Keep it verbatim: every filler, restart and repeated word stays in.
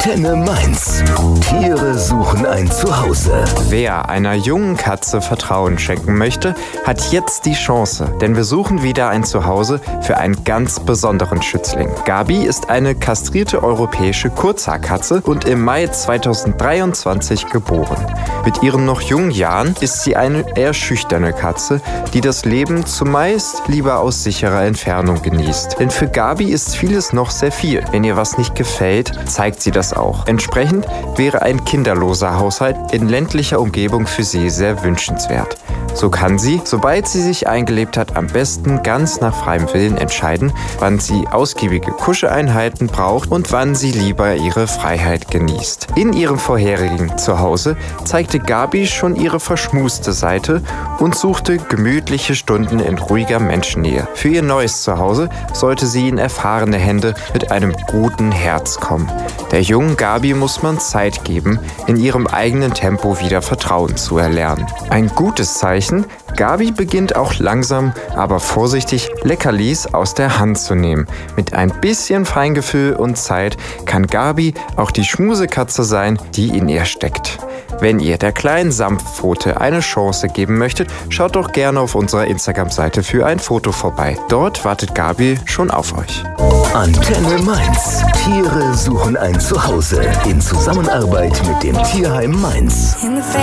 Antenne Mainz. Tiere suchen ein Zuhause. Wer einer jungen Katze Vertrauen schenken möchte, hat jetzt die Chance, denn wir suchen wieder ein Zuhause für einen ganz besonderen Schützling. Gabi ist eine kastrierte europäische Kurzhaarkatze und im Mai zweitausenddreiundzwanzig geboren. Mit ihren noch jungen Jahren ist sie eine eher schüchterne Katze, die das Leben zumeist lieber aus sicherer Entfernung genießt. Denn für Gabi ist vieles noch sehr viel. Wenn ihr was nicht gefällt, zeigt sie das auch. Entsprechend wäre ein kinderloser Haushalt in ländlicher Umgebung für sie sehr wünschenswert. So kann sie, sobald sie sich eingelebt hat, am besten ganz nach freiem Willen entscheiden, wann sie ausgiebige Kuscheleinheiten braucht und wann sie lieber ihre Freiheit genießt. In ihrem vorherigen Zuhause zeigte Gabi schon ihre verschmuste Seite und suchte gemütliche Stunden in ruhiger Menschennähe. Für ihr neues Zuhause sollte sie in erfahrene Hände mit einem guten Herz kommen. Der jungen Gabi muss man Zeit geben, in ihrem eigenen Tempo wieder Vertrauen zu erlernen. Ein gutes Zeichen: Gabi beginnt auch langsam, aber vorsichtig Leckerlis aus der Hand zu nehmen. Mit ein bisschen Feingefühl und Zeit kann Gabi auch die Schmusekatze sein, die in ihr steckt. Wenn ihr der kleinen Samtpfote eine Chance geben möchtet, schaut doch gerne auf unserer Instagram-Seite für ein Foto vorbei. Dort wartet Gabi schon auf euch. Antenne Mainz. Tiere suchen ein Zuhause in Zusammenarbeit mit dem Tierheim Mainz.